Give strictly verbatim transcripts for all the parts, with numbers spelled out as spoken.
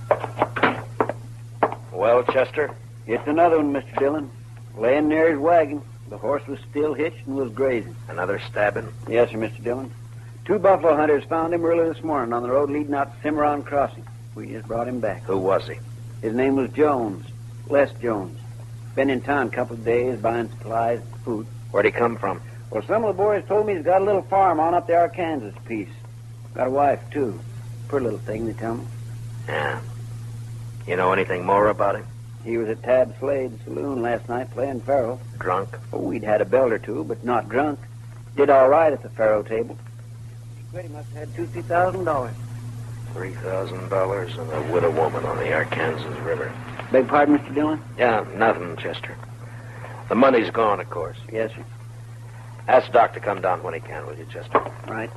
Well, Chester? It's another one, Mister Dillon. Laying near his wagon. The horse was still hitched and was grazing. Another stabbing? Yes, sir, Mister Dillon. Two buffalo hunters found him early this morning on the road leading out to Cimarron Crossing. We just brought him back. Who was he? His name was Jones. Les Jones. Been in town a couple of days buying supplies and food. Where'd he come from? Well, some of the boys told me he's got a little farm on up the Arkansas piece. Got a wife, too. Pretty little thing, they tell me. Yeah. You know anything more about him? He was at Tab Slade's saloon last night playing faro. Drunk? Oh, we'd had a belt or two, but not drunk. Did all right at the faro table. He pretty much had two, three thousand dollars. Three thousand dollars and a widow woman on the Arkansas River. Beg pardon, Mister Dillon? Yeah, nothing, Chester. The money's gone, of course. Yes, sir. Ask Doc to come down when he can, will you, Chester? Right.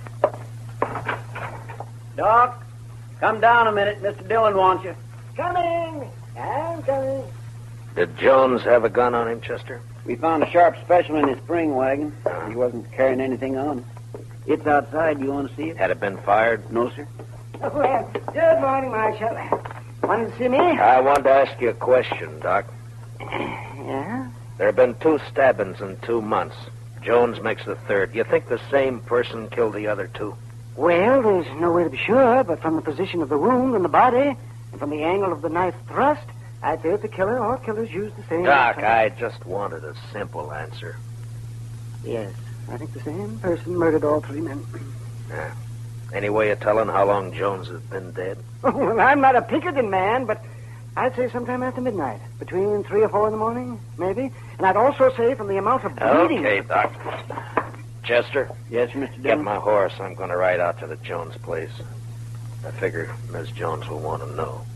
Doc, come down a minute. Mister Dillon wants you. Coming. I'm coming. Did Jones have a gun on him, Chester? We found a sharp special in his spring wagon. He wasn't carrying anything on him. It's outside. You want to see it? Had it been fired? No, sir. Well, good morning, Marshal. Wanted to see me? I wanted to ask you a question, Doc. Yeah? There have been two stabbings in two months. Jones makes the third. You think the same person killed the other two? Well, there's no way to be sure, but from the position of the wound and the body, and from the angle of the knife thrust, I'd say that the killer or killers used the same... Doc, I just wanted a simple answer. Yes, I think the same person murdered all three men. Yeah. Any way of telling how long Jones has been dead? Well, I'm not a Pinkerton man, but I'd say sometime after midnight. Between three or four in the morning, maybe. And I'd also say from the amount of bleeding... Okay, Doc. Chester? Yes, Mister Get Dillon? my horse. I'm going to ride out to the Jones place. I figure Miss Jones will want to know.